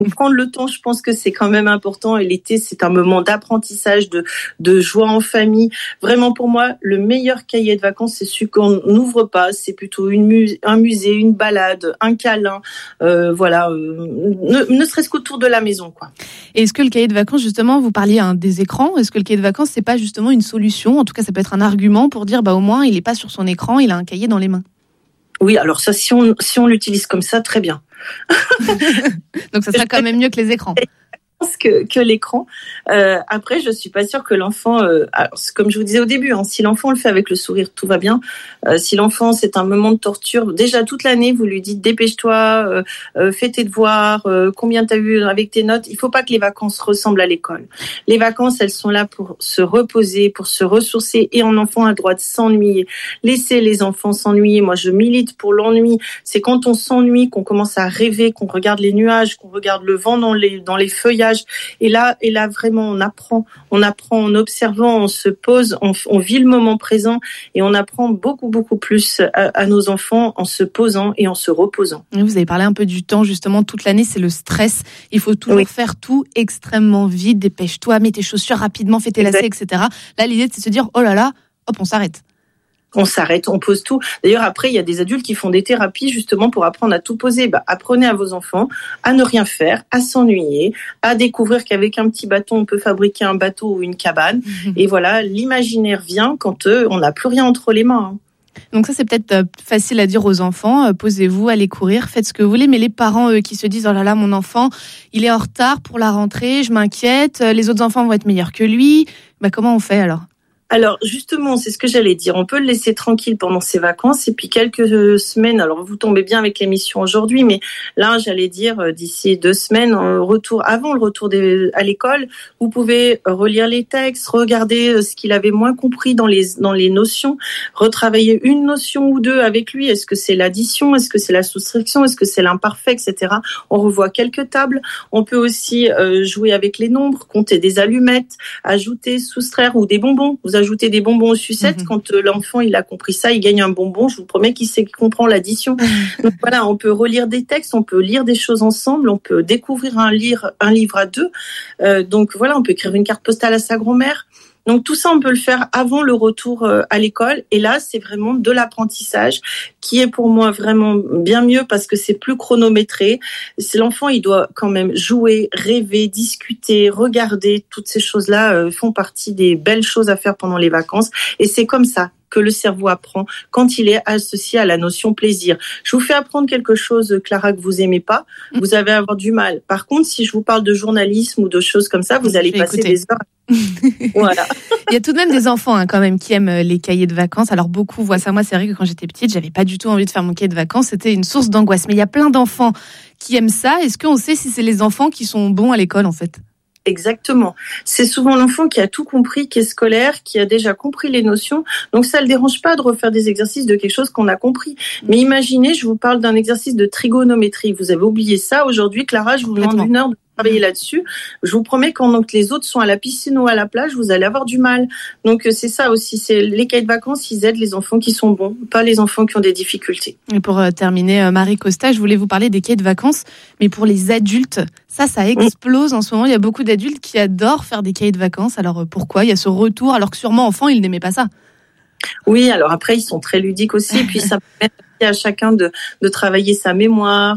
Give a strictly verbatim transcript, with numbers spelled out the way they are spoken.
Prendre le temps, je pense que c'est quand même important. Et l'été, c'est un moment d'apprentissage, de, de joie en famille. Vraiment, pour moi, le meilleur cahier de vacances, c'est celui qu'on n'ouvre pas. C'est plutôt une mu- un musée, une balade, un câlin. Euh, voilà, euh, ne, ne serait-ce qu'autour de la maison, quoi. Et est-ce que le cahier de vacances, justement, vous parliez hein, des écrans, est-ce que le cahier de vacances, c'est pas justement une solution? En tout cas, ça peut être un argument pour dire, bah, au moins, il n'est pas sur son écran, il a un cahier dans les mains. Oui, alors ça, si on, si on l'utilise comme ça, très bien. Donc ça sera quand même mieux que les écrans. Que, que l'écran. Euh, après, je suis pas sûre que l'enfant, euh, alors, comme je vous disais au début, hein, si l'enfant le fait avec le sourire, tout va bien. Euh, si l'enfant, c'est un moment de torture, déjà toute l'année, vous lui dites dépêche-toi, euh, euh, fais tes devoirs, euh, combien t'as eu avec tes notes. Il faut pas que les vacances ressemblent à l'école. Les vacances, elles sont là pour se reposer, pour se ressourcer, et un enfant a le droit de s'ennuyer. Laissez les enfants s'ennuyer. Moi, je milite pour l'ennui. C'est quand on s'ennuie qu'on commence à rêver, qu'on regarde les nuages, qu'on regarde le vent dans les dans les feuillages. Et là, et là vraiment, on apprend, on apprend en observant, on se pose, on, on vit le moment présent et on apprend beaucoup, beaucoup plus à, à nos enfants en se posant et en se reposant. Vous avez parlé un peu du temps, justement, toute l'année, c'est le stress. Il faut toujours oui. faire tout extrêmement vite, dépêche-toi, mets tes chaussures rapidement, fais tes lacets, et cetera. Là, l'idée, c'est de se dire, oh là là, hop, on s'arrête. On s'arrête, on pose tout. D'ailleurs, après, il y a des adultes qui font des thérapies justement pour apprendre à tout poser. Bah, apprenez à vos enfants à ne rien faire, à s'ennuyer, à découvrir qu'avec un petit bâton, on peut fabriquer un bateau ou une cabane. Mmh. Et voilà, l'imaginaire vient quand euh, on n'a plus rien entre les mains. Hein. Donc ça, c'est peut-être facile à dire aux enfants. Euh, posez-vous, allez courir, faites ce que vous voulez. Mais les parents, eux, qui se disent « Oh là là, mon enfant, il est en retard pour la rentrée, je m'inquiète. Les autres enfants vont être meilleurs que lui. » Bah, comment on fait alors ? Alors justement, c'est ce que j'allais dire. On peut le laisser tranquille pendant ses vacances et puis quelques semaines. Alors vous tombez bien avec l'émission aujourd'hui, mais là j'allais dire d'ici deux semaines, retour avant le retour des, à l'école, vous pouvez relire les textes, regarder ce qu'il avait moins compris dans les dans les notions, retravailler une notion ou deux avec lui. Est-ce que c'est l'addition, est-ce que c'est la soustraction, est-ce que c'est l'imparfait, et cetera. On revoit quelques tables. On peut aussi euh, jouer avec les nombres, compter des allumettes, ajouter, soustraire ou des bonbons. Vous ajouter des bonbons aux sucettes. Mmh. Quand euh, l'enfant il a compris ça, il gagne un bonbon. Je vous promets qu'il sait qu'il comprend l'addition. Donc voilà, on peut relire des textes, on peut lire des choses ensemble, on peut découvrir un livre, un livre à deux. Euh, donc voilà, on peut écrire une carte postale à sa grand-mère. Donc tout ça, on peut le faire avant le retour à l'école. Et là, c'est vraiment de l'apprentissage qui est pour moi vraiment bien mieux parce que c'est plus chronométré. C'est l'enfant, il doit quand même jouer, rêver, discuter, regarder. Toutes ces choses-là euh, font partie des belles choses à faire pendant les vacances. Et c'est comme ça que le cerveau apprend quand il est associé à la notion plaisir. Je vous fais apprendre quelque chose, Clara, que vous aimez pas, vous allez avoir du mal. Par contre, si je vous parle de journalisme ou de choses comme ça, vous allez passer écouter. des heures. Voilà. Il y a tout de même des enfants hein, quand même qui aiment les cahiers de vacances. Alors beaucoup voient ça. Moi, c'est vrai que quand j'étais petite, j'avais pas du tout envie de faire mon cahier de vacances. C'était une source d'angoisse. Mais il y a plein d'enfants qui aiment ça. Est-ce qu'on sait si c'est les enfants qui sont bons à l'école en fait ? Exactement. C'est souvent l'enfant qui a tout compris, qui est scolaire, qui a déjà compris les notions. Donc ça ne le dérange pas de refaire des exercices de quelque chose qu'on a compris. Mais imaginez, je vous parle d'un exercice de trigonométrie. Vous avez oublié ça aujourd'hui, Clara, je vous demande une heure de travailler là-dessus. Je vous promets quand donc les autres sont à la piscine ou à la plage, vous allez avoir du mal. Donc c'est ça aussi, c'est les cahiers de vacances, ils aident les enfants qui sont bons, pas les enfants qui ont des difficultés. Et pour euh, terminer, euh, Marie Costa, je voulais vous parler des cahiers de vacances, mais pour les adultes, ça, ça explose en ce moment. Il y a beaucoup d'adultes qui adorent faire des cahiers de vacances. Alors euh, pourquoi ? Il y a ce retour, alors que sûrement enfant, ils n'aimaient pas ça. Oui, alors après, ils sont très ludiques aussi, et puis ça permet à chacun de, de travailler sa mémoire,